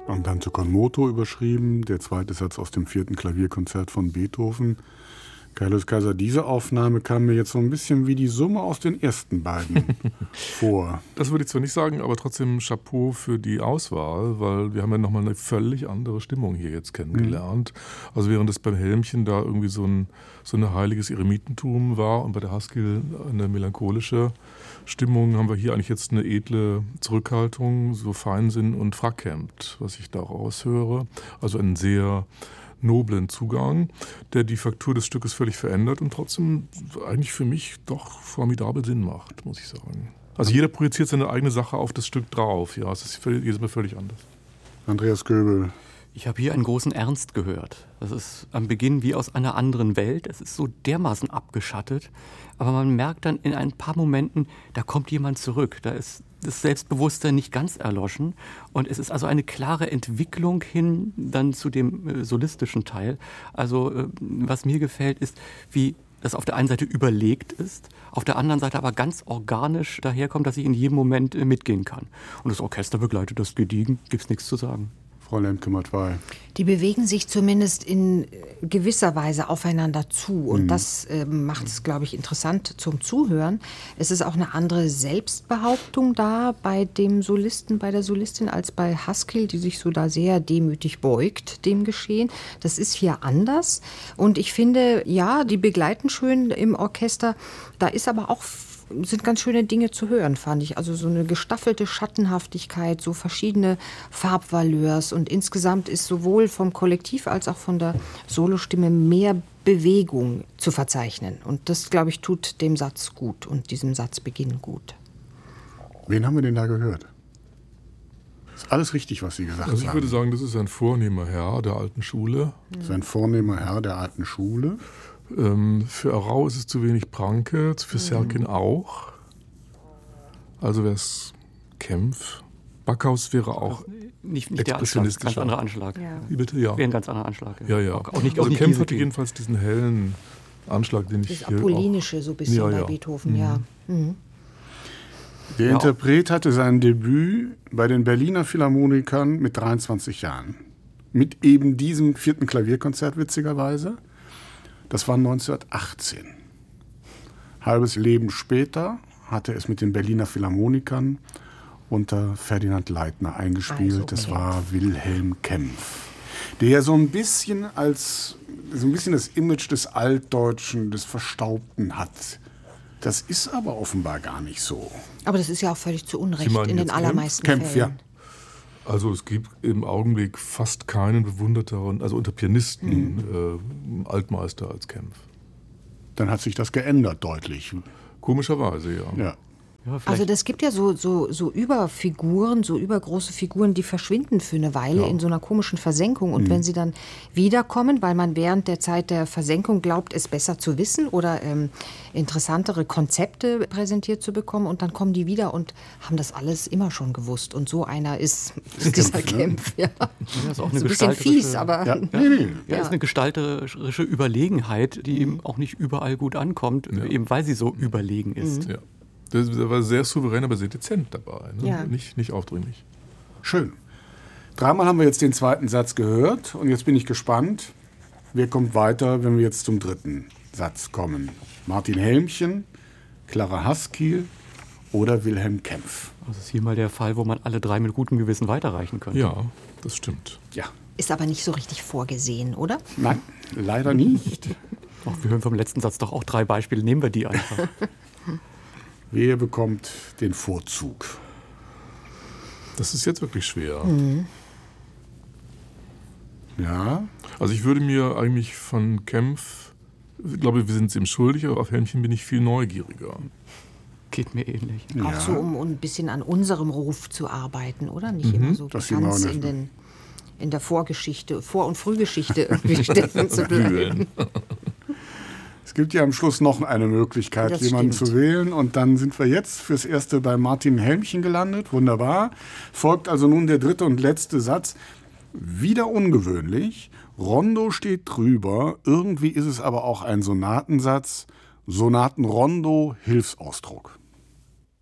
Andante con moto überschrieben, der zweite Satz aus dem 4. Klavierkonzert von Beethoven. Carlos Kaiser, diese Aufnahme kam mir jetzt so ein bisschen wie die Summe aus den ersten beiden vor. Das würde ich zwar nicht sagen, aber trotzdem Chapeau für die Auswahl, weil wir haben ja nochmal eine völlig andere Stimmung hier jetzt kennengelernt. Also während es beim Helmchen da irgendwie so ein heiliges Eremitentum war und bei der Haskell eine melancholische Stimmung, haben wir hier eigentlich jetzt eine edle Zurückhaltung, so Feinsinn und Frackhemd, was ich da raushöre. Also einen sehr noblen Zugang, der die Faktur des Stückes völlig verändert und trotzdem eigentlich für mich doch formidabel Sinn macht, muss ich sagen. Also jeder projiziert seine eigene Sache auf das Stück drauf. Ja, es ist jedes Mal völlig anders. Andreas Göbel. Ich habe hier einen großen Ernst gehört. Das ist am Beginn wie aus einer anderen Welt. Es ist so dermaßen abgeschattet. Aber man merkt dann in ein paar Momenten, da kommt jemand zurück. Da ist das Selbstbewusstsein nicht ganz erloschen. Und es ist also eine klare Entwicklung hin dann zu dem solistischen Teil. Also was mir gefällt, ist, wie das auf der einen Seite überlegt ist, auf der anderen Seite aber ganz organisch daherkommt, dass ich in jedem Moment mitgehen kann. Und das Orchester begleitet das gediegen, gibt's nichts zu sagen. Frau Lemke-Matwei. Die bewegen sich zumindest in gewisser Weise aufeinander zu. Und das macht es, glaube ich, interessant zum Zuhören. Es ist auch eine andere Selbstbehauptung da bei dem Solisten, bei der Solistin, als bei Haskell, die sich so da sehr demütig beugt dem Geschehen. Das ist hier anders. Und ich finde, ja, die begleiten schön im Orchester. Da ist aber auch sind ganz schöne Dinge zu hören, fand ich. Also so eine gestaffelte Schattenhaftigkeit, so verschiedene Farbvaleurs. Und insgesamt ist sowohl vom Kollektiv als auch von der Solostimme mehr Bewegung zu verzeichnen. Und das, glaube ich, tut dem Satz gut und diesem Satzbeginn gut. Wen haben wir denn da gehört? Ist alles richtig, was Sie gesagt haben. Also ich würde sagen, das ist ein vornehmer Herr der alten Schule. Das ist ein vornehmer Herr der alten Schule. Für Arau ist es zu wenig Pranke, für Serkin auch. Also wäre es Kempf. Backhaus wäre auch nicht der Anschlag, ganz anderer Anschlag. Ja. Wie bitte? Ja. Wäre ein ganz anderer Anschlag. Ja. Auch nicht, also Kempf hatte jedenfalls diesen hellen Anschlag, den ich das Apollinische so ein bisschen bei Beethoven, ja. Mhm. Der Interpret hatte sein Debüt bei den Berliner Philharmonikern mit 23 Jahren. Mit eben diesem 4. Klavierkonzert, witzigerweise. Das war 1918. Halbes Leben später hatte es mit den Berliner Philharmonikern unter Ferdinand Leitner eingespielt. Also, das war Wilhelm Kempff, der so ein bisschen das Image des Altdeutschen, des Verstaubten hat. Das ist aber offenbar gar nicht so. Aber das ist ja auch völlig zu Unrecht in den allermeisten Kempff, Fällen. Ja. Also es gibt im Augenblick fast keinen bewunderteren, also unter Pianisten, Altmeister als Kempff. Dann hat sich das geändert deutlich. Komischerweise, ja. Also das gibt ja so Überfiguren, so übergroße Figuren, die verschwinden für eine Weile in so einer komischen Versenkung. Und wenn sie dann wiederkommen, weil man während der Zeit der Versenkung glaubt, es besser zu wissen oder interessantere Konzepte präsentiert zu bekommen, und dann kommen die wieder und haben das alles immer schon gewusst. Und so einer ist dieser Kempff. Ja. Das ist auch so ein bisschen fies, aber... Ja, ist eine gestalterische Überlegenheit, die eben auch nicht überall gut ankommt, eben weil sie so überlegen ist. Ja. Der war sehr souverän, aber sehr dezent dabei. Ne? Ja. Nicht aufdringlich. Schön. Dreimal haben wir jetzt den zweiten Satz gehört und jetzt bin ich gespannt, wer kommt weiter, wenn wir jetzt zum dritten Satz kommen. Martin Helmchen, Clara Haskell oder Wilhelm Kempff. Das ist hier mal der Fall, wo man alle drei mit gutem Gewissen weiterreichen könnte. Ja, das stimmt. Ja. Ist aber nicht so richtig vorgesehen, oder? Nein, leider nicht. Ach, wir hören vom letzten Satz doch auch 3 Beispiele, nehmen wir die einfach. Wer bekommt den Vorzug? Das ist jetzt wirklich schwer. Ja. Also ich würde mir eigentlich von Kempff, ich glaube, wir sind es ihm schuldig, aber auf Helmchen bin ich viel neugieriger. Geht mir ähnlich. Ja. Auch so, um ein bisschen an unserem Ruf zu arbeiten, oder? Nicht immer so Das ganz in der Vorgeschichte, Vor- und Frühgeschichte irgendwie stecken zu bleiben. Es gibt ja am Schluss noch eine Möglichkeit, Das jemanden stimmt. zu wählen. Und dann sind wir jetzt fürs Erste bei Martin Helmchen gelandet. Wunderbar. Folgt also nun der dritte und letzte Satz. Wieder ungewöhnlich. Rondo steht drüber. Irgendwie ist es aber auch ein Sonatensatz. Sonatenrondo, Hilfsausdruck.